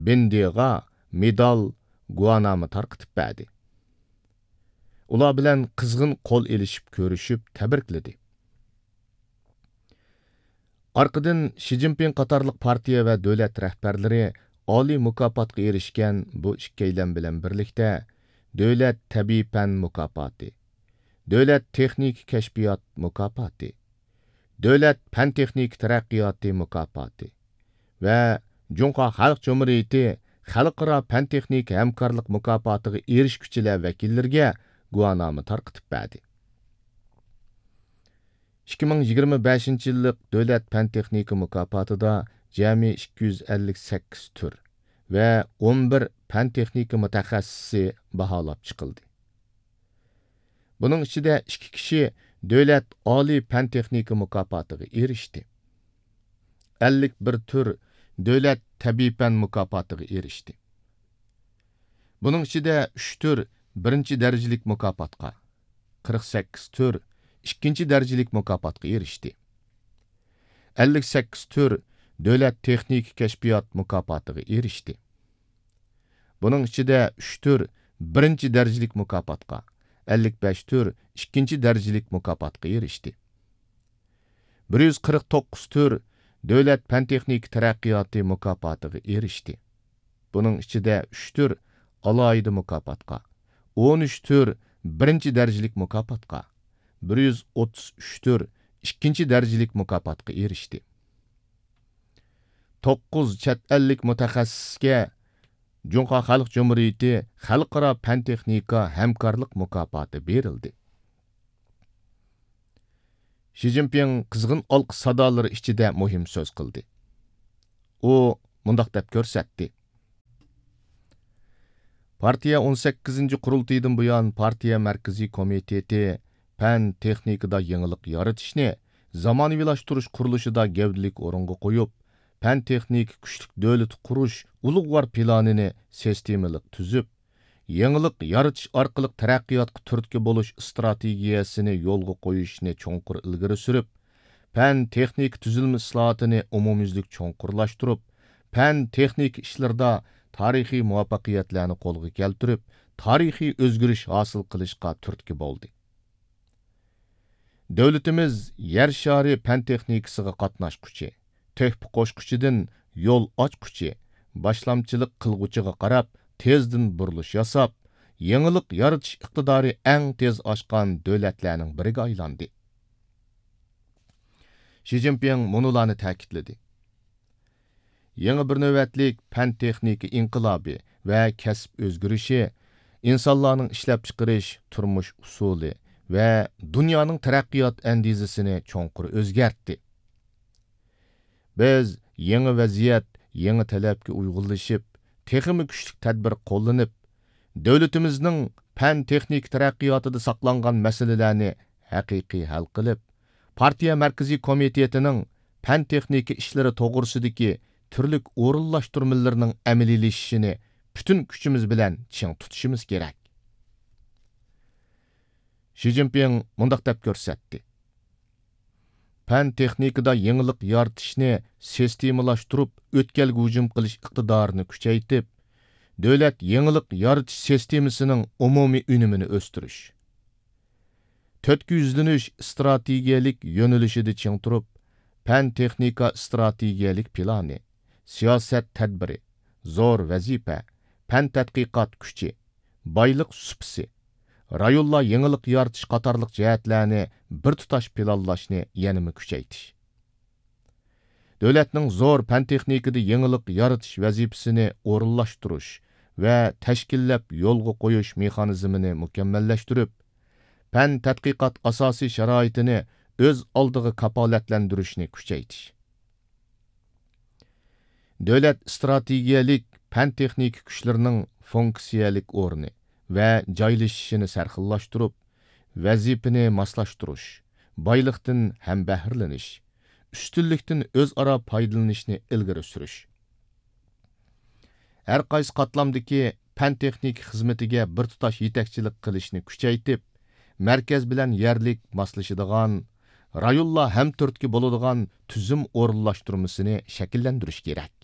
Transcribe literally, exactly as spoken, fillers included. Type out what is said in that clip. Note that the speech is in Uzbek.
Bendiga medal guanamı tarqitib berdi. Ular bilan qizg'in qo'l elishib ko'rishib tabrikladi. Arqadan Xi Jinping qatorliq partiya va davlat rahbarlari oliy mukofotga erishgan bu ikkilam bilan birlikda davlat tabiiy fan mukofoti, davlat texnik kashfiyot mukofoti, davlat fan texnik taraqqiyoti mukofoti va Junqa Xalq Cumhuriyati xalqaro fan texnik hamkorlik mukofotiga erishguchilar vakillariga guvohnoma tarqitib berdi. ikki ming yigirma beshinchi yillik davlat fan texnika mukofotida jami ikki yuz ellik sakkiz tur va o'n bir fan texnika mutaxassisi baholab chiqildi. Buning ichida ikki kishi davlat oliy fan texnika mukofotiga erishdi. ellik bir tur davlat tabiiy fan mukofotiga erishdi. Buning ichida uch tur birinchi darajalik mukofotga, qirq sakkiz tur ikkinchi darajalik mukofotga erishdi. ellik sakkiz tur davlat texnik kashfiyot mukofotiga erishdi. Buning ichida uch tur birinchi darajalik mukofotga, ellik besh tur ikkinchi darajalik mukofotga erishdi. bir yuz qirq to'qqiz tur davlat fan texnik taraqqiyoti mukofotiga erishdi. Buning ichida uch tur alohida mukofotga, o'n uch tur birinchi darajalik mukofotga, bir yuz o'ttiz uch tur ikkinchi darajalik mukofotga erishdi. to'qqiz chet ellik mutaxassisga Junqa Xalq Cumhuriyati xalqaro fan texnika hamkorlik mukofoti berildi. Xi Jinping qizg'in olqi sadolari ichida muhim so'z qildi. U mundaq deb ko'rsatdi. Partiya o'n sakkizinchi qurultaydan buyon partiya markaziy komiteti fan texnikada yangilik yaratishni zamonaviylashtirish qurilishida gavdalik o'ringa qo'yib, fan texnik kuchlik davlat qurish ulug'vor planini sistemalik tuzib, yangilik yaratish orqali taraqqiyotga turtki bo'lish strategiyasini yo'lga qo'yishni cho'nqur ilgari surib, fan texnik tuzilma islohotini umumyuzlik cho'nqurlashtirib, fan texnik ishlarda tarixiy muvaffaqiyatlarni qo'lga keltirib, tarixiy o'zgarish hosil qilishga turtki bo'ldi. Davlatimiz yer shari fan texnikasiga qatnashquchi, töhfa qo'shquchidan yo'l ochquchi, boshlamchilik qilg'uchiga qarab tezdan burilish yasab, yangilik yaratish iqtidori eng tez oshgan davlatlarning biriga aylandi. Xi Jinping munularni ta'kidladi. Yangi bir navbatlik fan texnika inqilobi va kasb o'zgarishi insonlarning ishlab chiqarish turmush usuli va dunyoning taraqqiyot andizasini cho'nqur o'zgartdi. Biz yangi vaziyat, yangi talabga uyg'unlashib, texnik kuchlik tadbir qo'llanib, davlatimizning fan texnik taraqqiyotida saqlangan masalalarni haqiqiy hal qilib, partiya markaziy komitetining fan texnika ishlari to'g'risidagi turlik o'rinlashtirmalarning amaliylashishini butun kuchimiz bilan ching tutishimiz kerak. Xi Jinping mundaq deb ko'rsatdi. Fan texnikada yangilik yaratishni sistemalashtirib, o'tkalga hujum qilish iqtidorini kuchaytirib, davlat yangilik yaratish sistemasining umumiy unumini o'stirish, to'rtga yuzlanish strategiyalik yo'nalishida ching turib, fan texnika strategiyalik plani, siyosat tadbiri, zo'r vazifa, fan tadqiqot kuchi, boyliq supsi, rayonlar yangilik yaratish qatorliq jihatlarni bir tutash planlashni yanada kuchaytirish. Davlatning zo'r fan texnikada yangilik yaratish vazifasini o'rinlashtirish va tashkillab yo'lga qo'yish mexanizmini mukammallashtirib, fan tadqiqot asosiy sharoitini o'z oldiga kapolatlantirishni kuchaytirish. Davlat strategiyalik fan texnik kuchlarining funksiyalik o'rni va joylashishini sarxillashtirib, vazifani moslashtirish, boyliqdan ham bahrlanish, ustunlikdan o'zaro foydalanishni ilgari surish. Har qaysi qatlamdagi fan texnik xizmatiga bir tutash yetakchilik qilishni kuchaytirib, markaz bilan yerlik moslashadigan, rayonlar ham turtki bo'ladigan tuzum o'rinlashtirmasini shakllantirish kerak.